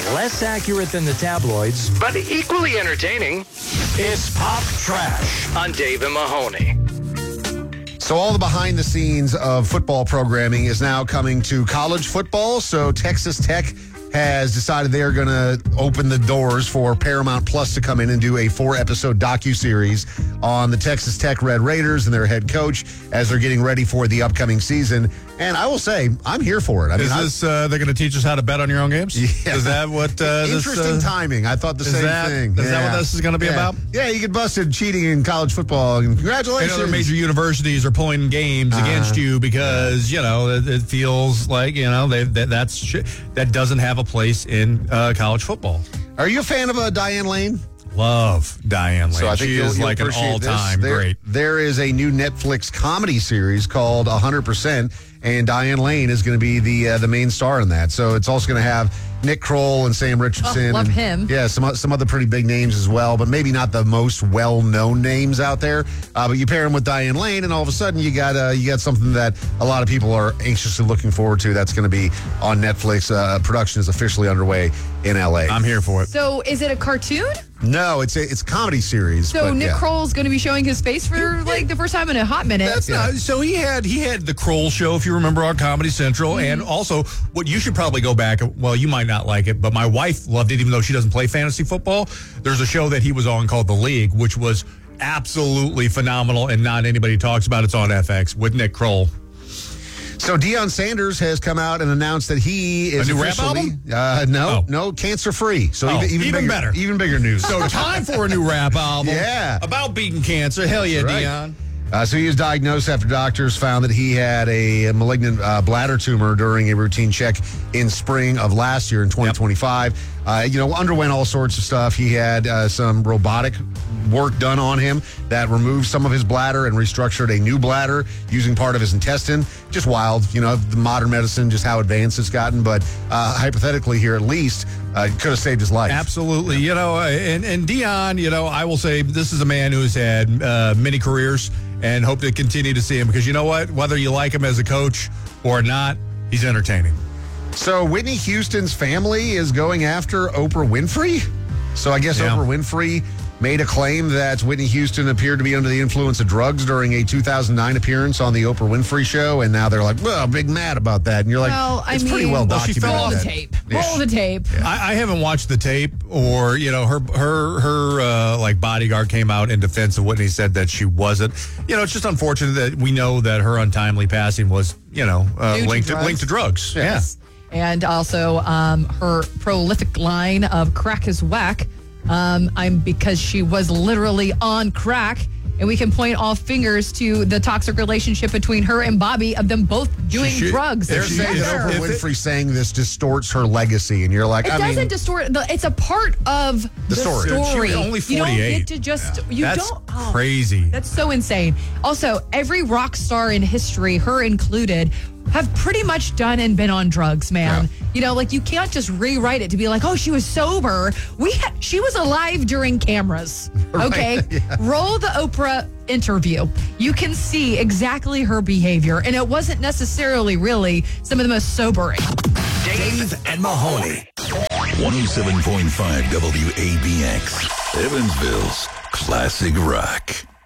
less accurate than the tabloids, but equally entertaining. It's Pop Trash on Dave and Mahoney. So all the behind the scenes of football programming is now coming to college football. So Texas Tech has decided they are going to open the doors for Paramount Plus to come in and do a 4-episode docuseries on the Texas Tech Red Raiders and their head coach as they're getting ready for the upcoming season. And I will say, I'm here for it. Is this, they're going to teach us how to bet on your own games? Yeah. Is that what Interesting timing. I thought the same thing. Is that what this is going to be about? Yeah, you get busted cheating in college football. And congratulations. And other major universities are pulling games against you because, it feels like, that doesn't have a place in college football. Are you a fan of Diane Lane? Love Diane Lane. So I think she is like an all-time great. There is a new Netflix comedy series called 100%, and Diane Lane is going to be the main star in that. So it's also going to have Nick Kroll and Sam Richardson. Love him. Yeah, some other pretty big names as well, but maybe not the most well-known names out there. But you pair him with Diane Lane, and all of a sudden you got something that a lot of people are anxiously looking forward to. That's going to be on Netflix. Production is officially underway in L.A. I'm here for it. So is it a cartoon? No, it's a comedy series. So Nick Kroll's going to be showing his face for the first time in a hot minute. That's not. So he had the Kroll show, if you remember, on Comedy Central, and also what you should probably go back. Well, you might not like it, but my wife loved it, even though she doesn't play fantasy football. There's a show that he was on called The League, which was absolutely phenomenal, and not anybody talks about. It's on FX with Nick Kroll. So Deion Sanders has come out and announced that he is a new officially rap album? No, cancer-free. So even better. Even bigger news. So time for a new rap album. Yeah. About beating cancer. Hell yeah, right. Deion. So he was diagnosed after doctors found that he had a malignant bladder tumor during a routine check in spring of last year in 2025. Underwent all sorts of stuff. He had some robotic work done on him that removed some of his bladder and restructured a new bladder using part of his intestine. Just wild, the modern medicine, just how advanced it's gotten. But hypothetically here, at least, could have saved his life. Absolutely. And Deion, I will say this is a man who has had many careers and hope to continue to see him because you know what? Whether you like him as a coach or not, he's entertaining. So Whitney Houston's family is going after Oprah Winfrey. So I guess Oprah Winfrey made a claim that Whitney Houston appeared to be under the influence of drugs during a 2009 appearance on the Oprah Winfrey Show, and now they're like, well, big mad about that. And you're like, it's pretty well documented. Roll the tape. Roll the tape. Yeah. I haven't watched the tape, or her bodyguard came out in defense of Whitney, said that she wasn't. It's just unfortunate that we know that her untimely passing was linked to drugs. Yes. And also her prolific line of crack is whack. Because she was literally on crack, and we can point all fingers to the toxic relationship between her and Bobby of them both doing drugs. They're saying Oprah Winfrey saying this distorts her legacy, and you're like, it doesn't distort. It's a part of the story. She was only 48. You don't get to just That's crazy. That's so insane. Also, every rock star in history, her included, have pretty much done and been on drugs, man. Yeah. You can't just rewrite it to be like, oh, she was sober. She was alive during cameras. Okay? Right, yeah. Roll the Oprah interview. You can see exactly her behavior, and it wasn't necessarily really some of the most sobering. Dave and Mahoney. 107.5 WABX, Evansville's classic rock.